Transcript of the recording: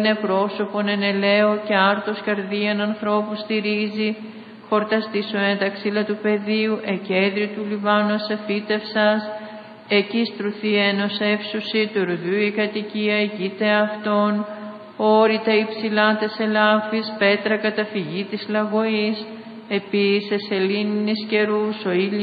είναι πρόσωπον εν ελαίο και άρτος καρδίαν ανθρώπου στηρίζει, χορταστής ο ένταξιλα του πεδίου, εκέδρη του Λιβάνου αφήτευσας, εκεί στρουθή ένος εύσουσι του ρουδού η κατοικία εγείται αυτών, όρητα υψηλά τες ελάφης, πέτρα καταφυγή της λαγωής, επίσης σελήνης καιρούς, ο ήλιος